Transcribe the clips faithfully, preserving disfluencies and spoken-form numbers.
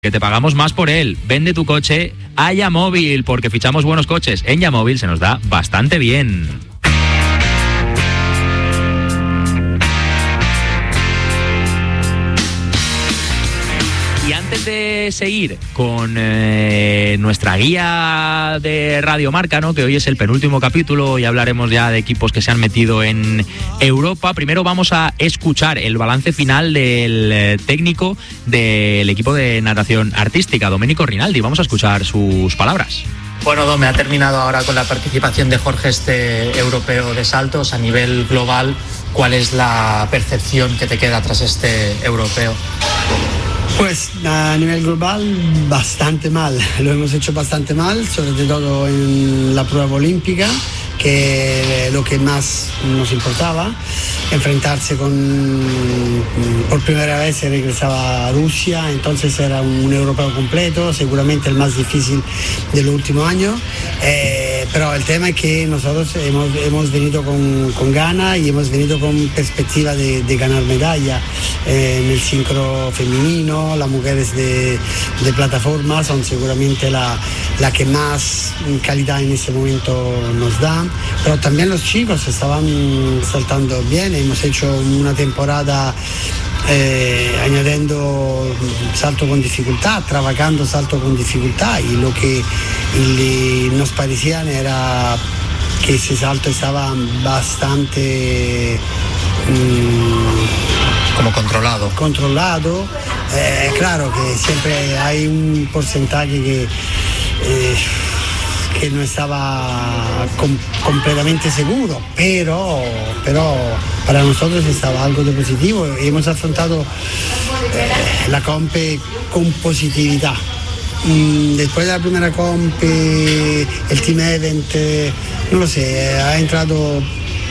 que te pagamos más por él. Vende tu coche a Yamóvil, porque fichamos buenos coches. En Yamóvil se nos da bastante bien. Y antes de seguir con eh, nuestra guía de Radio Marca, ¿no?, que hoy es el penúltimo capítulo y hablaremos ya de equipos que se han metido en Europa, primero vamos a escuchar el balance final del eh, técnico del equipo de natación artística, Domenico Rinaldi. Vamos a escuchar sus palabras. Bueno, Dome, ha terminado ahora con la participación de Jorge este europeo de saltos. A nivel global, ¿cuál es la percepción que te queda tras este europeo? Pues a nivel global bastante mal, lo hemos hecho bastante mal, sobre todo en la prueba olímpica, que lo que más nos importaba, enfrentarse con, por primera vez se regresaba a Rusia, entonces era un europeo completo, seguramente el más difícil del último año, eh, pero el tema es que nosotros hemos, hemos venido con, con ganas y hemos venido con perspectiva de, de ganar medalla eh, en el sincro femenino. Las mujeres de, de plataforma son seguramente la, la que más calidad en ese momento nos dan, pero también los chicos estaban saltando bien. Hemos hecho una temporada eh, añadiendo salto con dificultad, trabajando salto con dificultad, y lo que y nos parecía era que ese salto estaba bastante mmm, como controlado. Controlado, eh, claro que siempre hay un porcentaje que eh, que no estaba com- completamente seguro, pero, pero para nosotros estaba algo de positivo y hemos afrontado eh, la compe con positividad. Mm, después de la primera compe, el team event, eh, no lo sé, ha entrado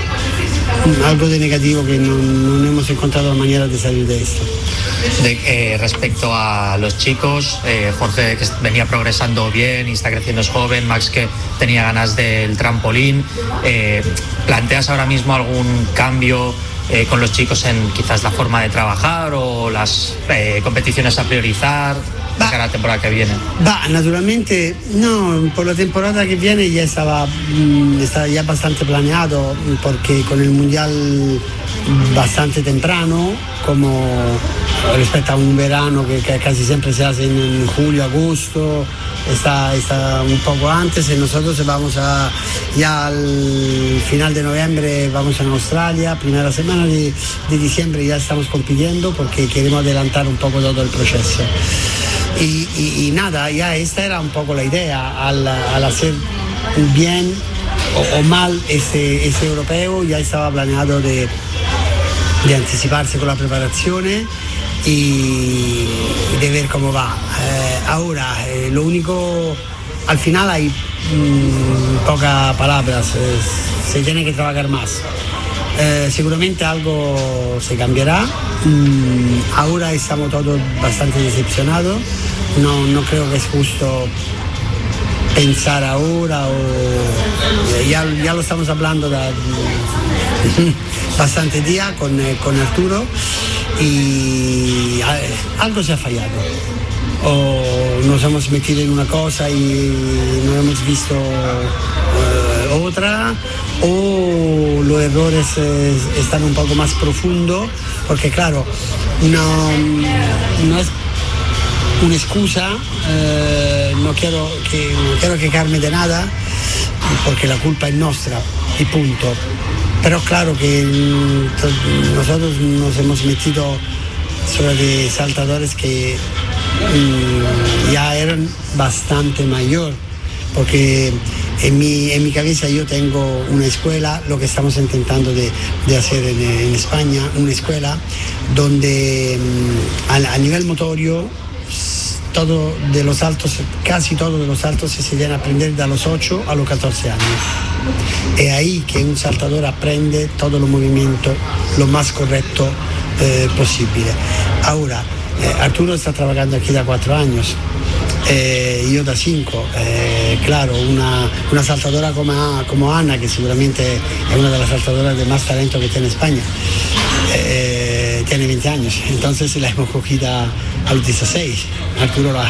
algo de negativo que no, no hemos encontrado la manera de salir de esto. De, eh, respecto a los chicos, eh, Jorge, que venía progresando bien y está creciendo, es joven, Max, que tenía ganas del trampolín, eh, ¿planteas ahora mismo algún cambio eh, con los chicos en quizás la forma de trabajar o las eh, competiciones a priorizar de cara a la temporada que viene? Va, naturalmente, no, por la temporada que viene ya estaba, mmm, estaba ya bastante planeado, porque con el Mundial bastante temprano, como respecto a un verano que, que casi siempre se hace en julio, agosto, está, está un poco antes, y nosotros vamos a, ya al final de noviembre vamos a Australia, primera semana de, de diciembre ya estamos compitiendo porque queremos adelantar un poco todo el proceso. Y, y, y nada, ya esta era un poco la idea, al, al hacer bien o, o mal ese, ese europeo, ya estaba planeado de, de anticiparse con la preparación y de ver cómo va. Eh, ahora, eh, lo único, al final hay mmm, pocas palabras, eh, se tiene que trabajar más. Eh, seguramente algo se cambiará. Mm, ahora estamos todos bastante decepcionados. No, no creo que es justo pensar ahora o ya, ya lo estamos hablando de bastante día con, con Arturo y algo se ha fallado. O nos hemos metido en una cosa y no hemos visto uh, otra, o los errores eh, están un poco más profundos, porque claro, no, no es una excusa, eh, no quiero que no quiero quejarme de nada, porque la culpa es nuestra y punto. Pero claro que nosotros nos hemos metido sobre saltadores que mm, ya eran bastante mayor, porque en mi, en mi cabeza yo tengo una escuela, lo que estamos intentando de, de hacer en, en España, una escuela donde mm, a, a nivel motorio todo de los saltos, casi todos de los saltos se deben aprender de los ocho a los catorce años. Es ahí que un saltador aprende todos los movimientos lo más correcto eh, posible. Ahora, eh, Arturo está trabajando aquí da cuatro años, eh, yo da cinco. Eh, claro, una, una saltadora como, como Ana, que seguramente es una de las saltadoras de más talento que tiene España, eh, tiene veinte años, entonces la hemos cogida a los dieciséis. Arturo la